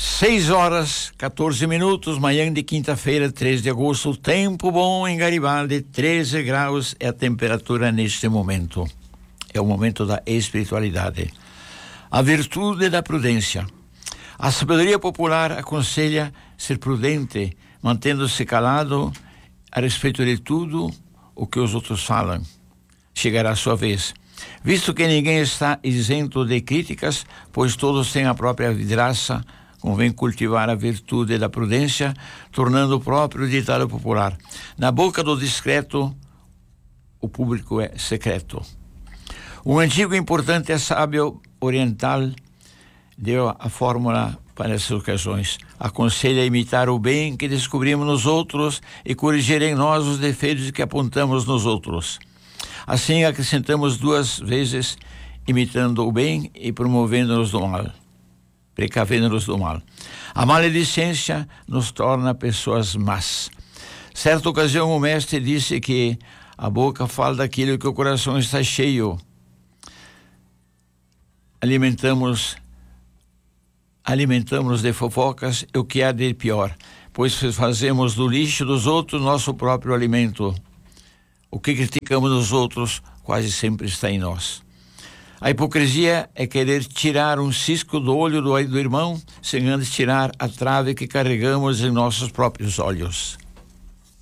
6h14, manhã de quinta-feira, 3 de agosto, tempo bom em Garibaldi, 13 graus é a temperatura neste momento. É o momento da espiritualidade. A virtude da prudência. A sabedoria popular aconselha ser prudente, mantendo-se calado a respeito de tudo o que os outros falam. Chegará a sua vez. Visto que ninguém está isento de críticas, pois todos têm a própria vidraça, convém cultivar a virtude da prudência, tornando o próprio ditado popular: na boca do discreto, o público é secreto. Um antigo e importante sábio oriental deu a fórmula para essas ocasiões. Aconselha imitar o bem que descobrimos nos outros e corrigir em nós os defeitos que apontamos nos outros. Assim acrescentamos 2 vezes, imitando o bem e promovendo-nos do mal, precavendo-nos do mal. A maledicência nos torna pessoas más. Certa ocasião o mestre disse que a boca fala daquilo que o coração está cheio. Alimentamos de fofocas o que há de pior, pois fazemos do lixo dos outros nosso próprio alimento. O que criticamos dos outros quase sempre está em nós. A hipocrisia é querer tirar um cisco do olho do irmão, sem antes tirar a trave que carregamos em nossos próprios olhos.